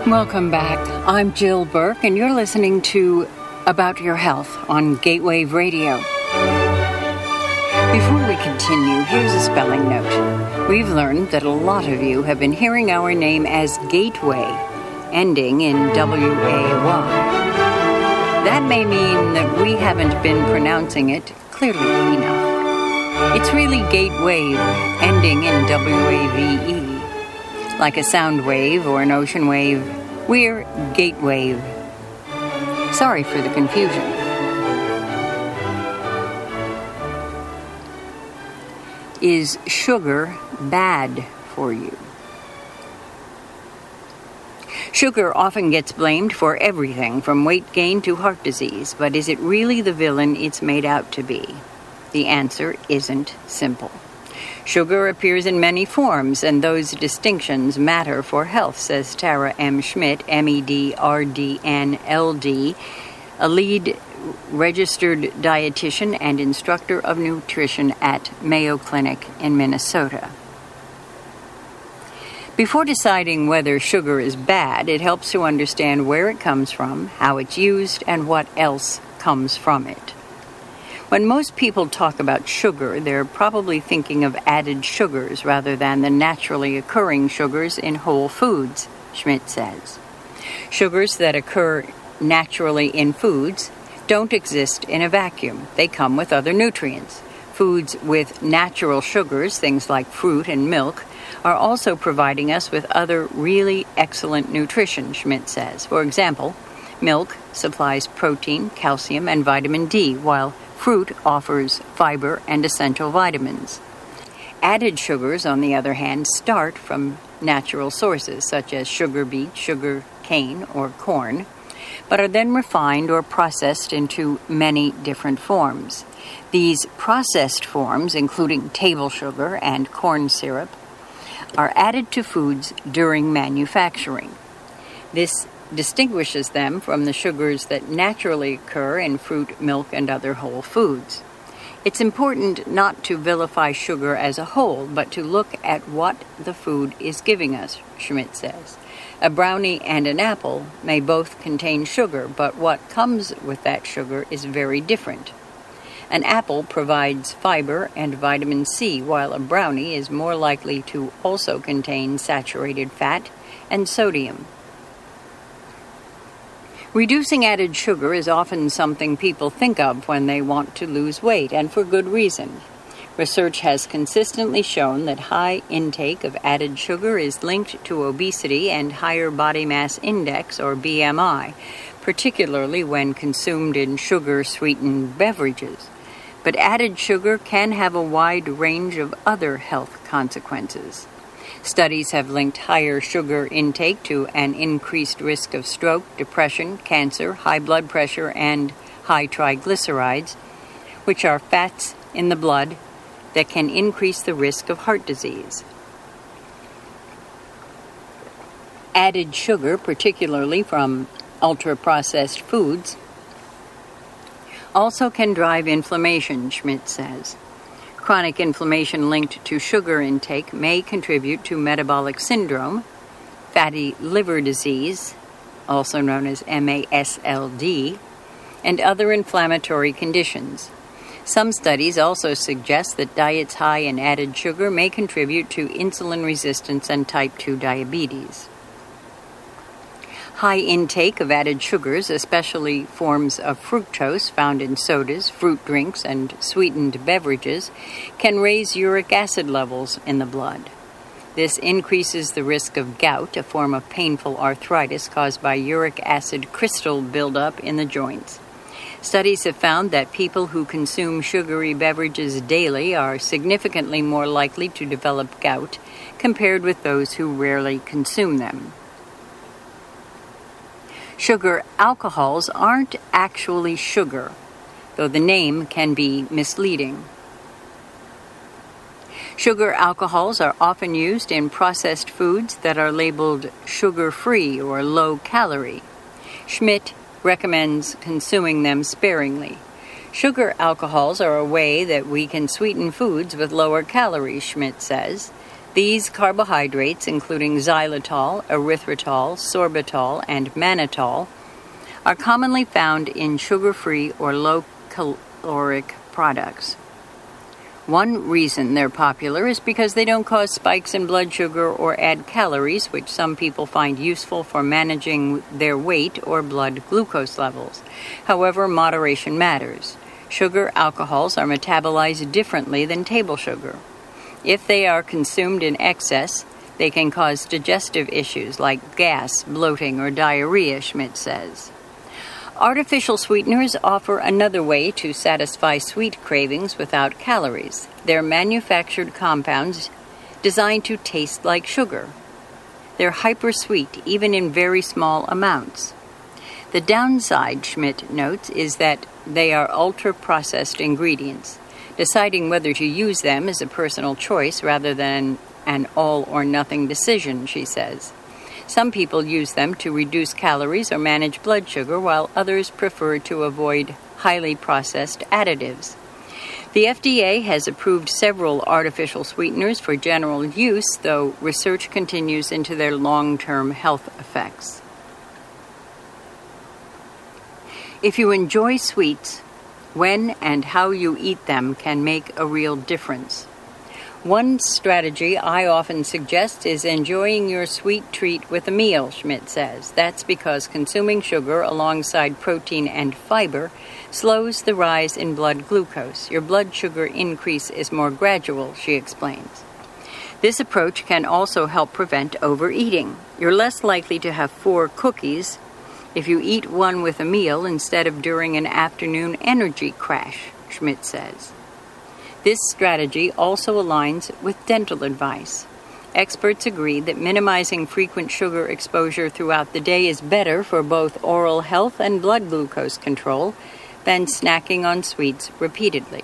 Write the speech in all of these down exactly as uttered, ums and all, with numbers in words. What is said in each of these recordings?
Welcome back. I'm Jill Burke, and you're listening to About Your Health on Gatewave Radio. Before we continue, here's a spelling note. We've learned that a lot of you have been hearing our name as Gateway, ending in W A Y. That may mean that we haven't been pronouncing it clearly enough. It's really Gatewave, ending in W A V E. Like a sound wave or an ocean wave, we're Gatewave. Sorry for the confusion. Is sugar bad for you? Sugar often gets blamed for everything from weight gain to heart disease, but is it really the villain it's made out to be? The answer isn't simple. Sugar appears in many forms, and those distinctions matter for health, says Tara M. Schmidt, M E D R D N L D, a lead registered dietitian and instructor of nutrition at Mayo Clinic in Minnesota. Before deciding whether sugar is bad, it helps to understand where it comes from, how it's used, and what else comes from it. When most people talk about sugar, they're probably thinking of added sugars rather than the naturally occurring sugars in whole foods, Schmidt says. Sugars that occur naturally in foods don't exist in a vacuum. They come with other nutrients. Foods with natural sugars, things like fruit and milk, are also providing us with other really excellent nutrition, Schmidt says. For example, milk supplies protein, calcium, and vitamin D, while fruit offers fiber and essential vitamins. Added sugars, on the other hand, start from natural sources, such as sugar beet, sugar cane, or corn, but are then refined or processed into many different forms. These processed forms, including table sugar and corn syrup, are added to foods during manufacturing. This distinguishes them from the sugars that naturally occur in fruit, milk, and other whole foods. It's important not to vilify sugar as a whole, but to look at what the food is giving us, Schmidt says. A brownie and an apple may both contain sugar, but what comes with that sugar is very different. An apple provides fiber and vitamin C, while a brownie is more likely to also contain saturated fat and sodium. Reducing added sugar is often something people think of when they want to lose weight, and for good reason. Research has consistently shown that high intake of added sugar is linked to obesity and higher body mass index, or B M I, particularly when consumed in sugar-sweetened beverages. But added sugar can have a wide range of other health consequences. Studies have linked higher sugar intake to an increased risk of stroke, depression, cancer, high blood pressure, and high triglycerides, which are fats in the blood that can increase the risk of heart disease. Added sugar, particularly from ultra-processed foods, also can drive inflammation, Schmidt says. Chronic inflammation linked to sugar intake may contribute to metabolic syndrome, fatty liver disease, also known as M A S L D, and other inflammatory conditions. Some studies also suggest that diets high in added sugar may contribute to insulin resistance and type two diabetes. High intake of added sugars, especially forms of fructose found in sodas, fruit drinks, and sweetened beverages, can raise uric acid levels in the blood. This increases the risk of gout, a form of painful arthritis caused by uric acid crystal buildup in the joints. Studies have found that people who consume sugary beverages daily are significantly more likely to develop gout compared with those who rarely consume them. Sugar alcohols aren't actually sugar, though the name can be misleading. Sugar alcohols are often used in processed foods that are labeled sugar-free or low-calorie. Schmidt recommends consuming them sparingly. Sugar alcohols are a way that we can sweeten foods with lower calories, Schmidt says. These carbohydrates, including xylitol, erythritol, sorbitol, and mannitol, are commonly found in sugar-free or low-caloric products. One reason they're popular is because they don't cause spikes in blood sugar or add calories, which some people find useful for managing their weight or blood glucose levels. However, moderation matters. Sugar alcohols are metabolized differently than table sugar. If they are consumed in excess, they can cause digestive issues like gas, bloating, or diarrhea, Schmidt says. Artificial sweeteners offer another way to satisfy sweet cravings without calories. They're manufactured compounds designed to taste like sugar. They're hypersweet, even in very small amounts. The downside, Schmidt notes, is that they are ultra-processed ingredients. Deciding whether to use them is a personal choice rather than an all-or-nothing decision, she says. Some people use them to reduce calories or manage blood sugar, while others prefer to avoid highly processed additives. The F D A has approved several artificial sweeteners for general use, though research continues into their long-term health effects. If you enjoy sweets, when and how you eat them can make a real difference. One strategy I often suggest is enjoying your sweet treat with a meal, Schmidt says. That's because consuming sugar alongside protein and fiber slows the rise in blood glucose. Your blood sugar increase is more gradual, she explains. This approach can also help prevent overeating. You're less likely to have four cookies if you eat one with a meal instead of during an afternoon energy crash, Schmidt says. This strategy also aligns with dental advice. Experts agree that minimizing frequent sugar exposure throughout the day is better for both oral health and blood glucose control than snacking on sweets repeatedly.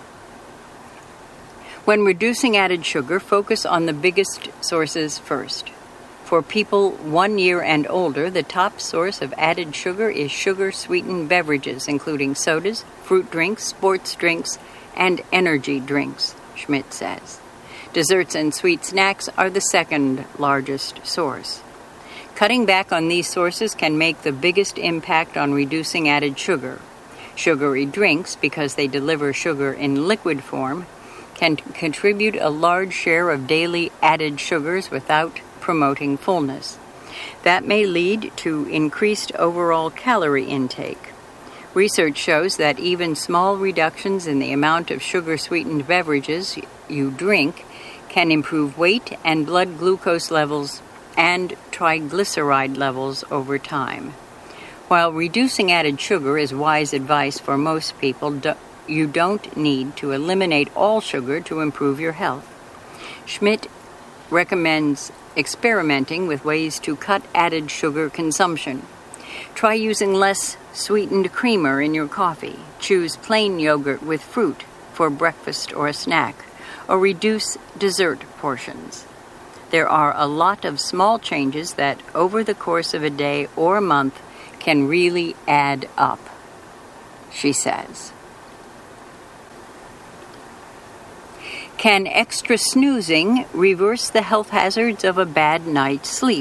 When reducing added sugar, focus on the biggest sources first. For people one year and older, the top source of added sugar is sugar-sweetened beverages, including sodas, fruit drinks, sports drinks, and energy drinks, Schmidt says. Desserts and sweet snacks are the second largest source. Cutting back on these sources can make the biggest impact on reducing added sugar. Sugary drinks, because they deliver sugar in liquid form, can contribute a large share of daily added sugars without promoting fullness. That may lead to increased overall calorie intake. Research shows that even small reductions in the amount of sugar-sweetened beverages you drink can improve weight and blood glucose levels and triglyceride levels over time. While reducing added sugar is wise advice for most people, do- you don't need to eliminate all sugar to improve your health. Schmidt recommends experimenting with ways to cut added sugar consumption. Try using less sweetened creamer in your coffee. Choose plain yogurt with fruit for breakfast or a snack, or reduce dessert portions. There are a lot of small changes that, over the course of a day or a month, can really add up, she says. Can extra snoozing reverse the health hazards of a bad night's sleep?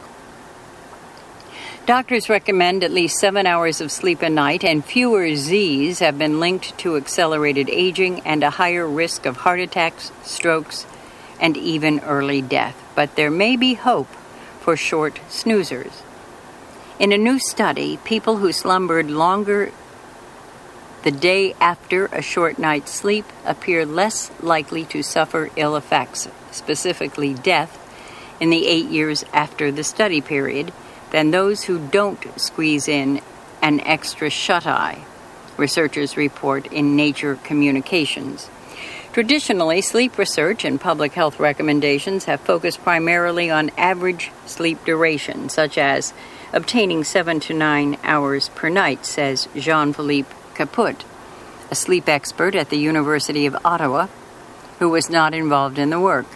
Doctors recommend at least seven hours of sleep a night, and fewer Z's have been linked to accelerated aging and a higher risk of heart attacks, strokes, and even early death. But there may be hope for short snoozers. In a new study, people who slumbered longer the day after a short night's sleep appear less likely to suffer ill effects, specifically death, in the eight years after the study period, than those who don't squeeze in an extra shut-eye, researchers report in Nature Communications. Traditionally, sleep research and public health recommendations have focused primarily on average sleep duration, such as obtaining seven to nine hours per night, says Jean-Philippe Caput, a sleep expert at the University of Ottawa, who was not involved in the work.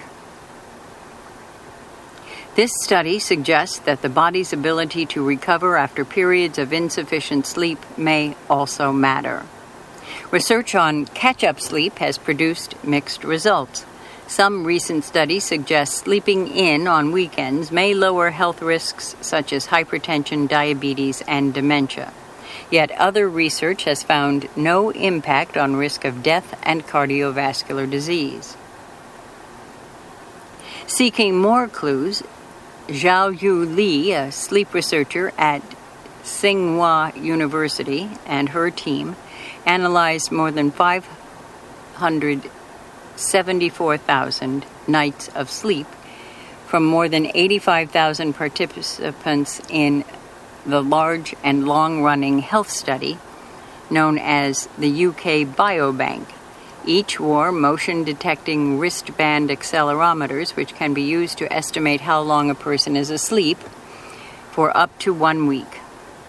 This study suggests that the body's ability to recover after periods of insufficient sleep may also matter. Research on catch-up sleep has produced mixed results. Some recent studies suggest sleeping in on weekends may lower health risks such as hypertension, diabetes, and dementia. Yet other research has found no impact on risk of death and cardiovascular disease. Seeking more clues, Xiaoyu Li, a sleep researcher at Tsinghua University, and her team analyzed more than five hundred seventy-four thousand nights of sleep from more than eighty-five thousand participants in the large and long-running health study known as the U K Biobank. Each wore motion-detecting wristband accelerometers, which can be used to estimate how long a person is asleep for up to one week.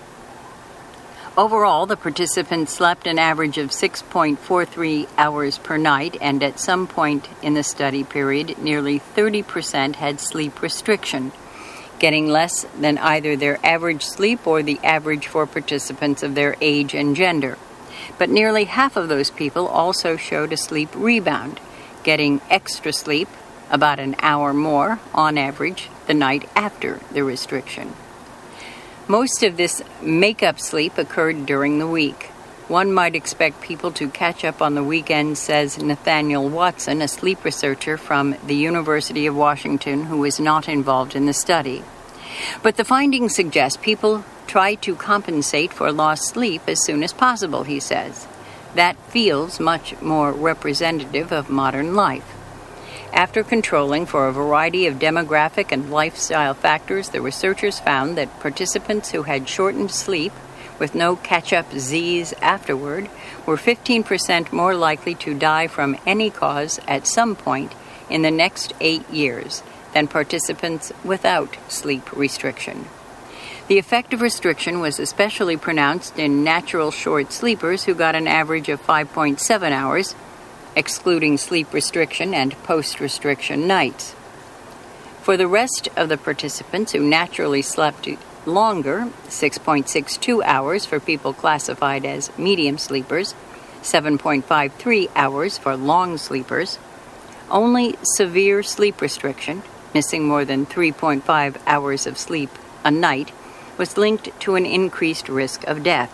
Overall, the participants slept an average of six point four three hours per night, and at some point in the study period, nearly thirty percent had sleep restriction, getting less than either their average sleep or the average for participants of their age and gender. But nearly half of those people also showed a sleep rebound, getting extra sleep, about an hour more on average, the night after the restriction. Most of this make-up sleep occurred during the week. One might expect people to catch up on the weekend, says Nathaniel Watson, a sleep researcher from the University of Washington who was not involved in the study. But the findings suggest people try to compensate for lost sleep as soon as possible, he says. That feels much more representative of modern life. After controlling for a variety of demographic and lifestyle factors, the researchers found that participants who had shortened sleep with no catch-up Z's afterward were fifteen percent more likely to die from any cause at some point in the next eight years than participants without sleep restriction. The effect of restriction was especially pronounced in natural short sleepers who got an average of five point seven hours, excluding sleep restriction and post-restriction nights. For the rest of the participants who naturally slept longer, six point six two hours for people classified as medium sleepers, seven point five three hours for long sleepers, only severe sleep restriction, missing more than three point five hours of sleep a night, was linked to an increased risk of death.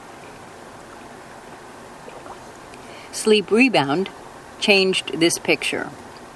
Sleep rebound changed this picture.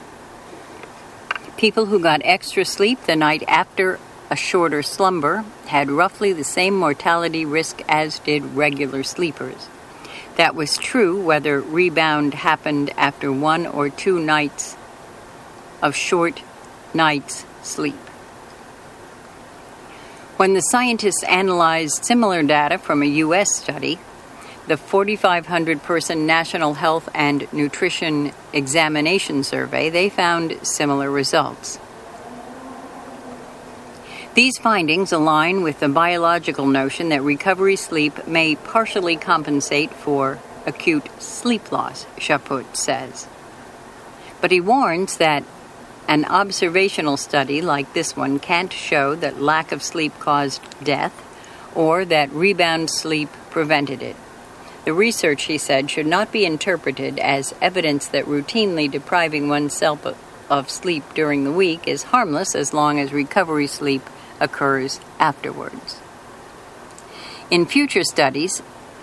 People who got extra sleep the night after a shorter slumber had roughly the same mortality risk as did regular sleepers. That was true whether rebound happened after one or two nights of short nights' sleep. When the scientists analyzed similar data from a U S study, the forty-five hundred person National Health and Nutrition Examination Survey, they found similar results. These findings align with the biological notion that recovery sleep may partially compensate for acute sleep loss, Chaput says. But he warns that an observational study like this one can't show that lack of sleep caused death or that rebound sleep prevented it. The research, he said, should not be interpreted as evidence that routinely depriving oneself of sleep during the week is harmless as long as recovery sleep occurs afterwards. In future studies,